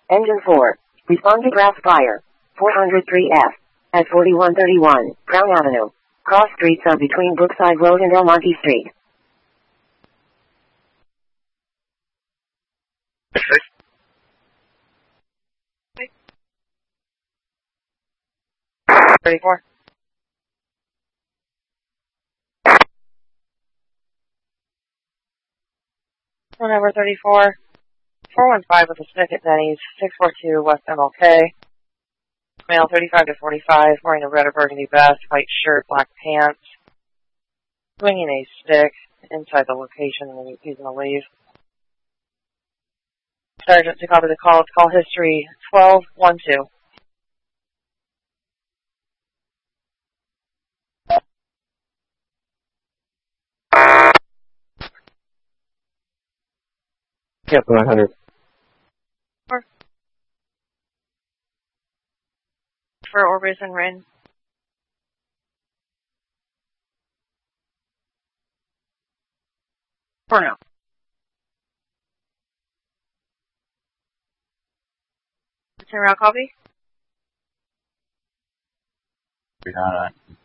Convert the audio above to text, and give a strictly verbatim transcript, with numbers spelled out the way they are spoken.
Engine four. Respond to draft fire. four hundred three F. At forty-one thirty-one, Crown Avenue. Cross streets are between Brookside Road and El Monte Street. thirty-four. Phone number thirty-four. four one five with a stick at Denny's, six four two West M L K. Male thirty-five to forty-five, wearing a red or burgundy vest, white shirt, black pants. Swinging a stick inside the location and he's going to leave. Sergeant to copy the call. It's call history twelve one two. Yep, one hundred. For, for Orbis and Rin. For now. Ten round copy? We got it.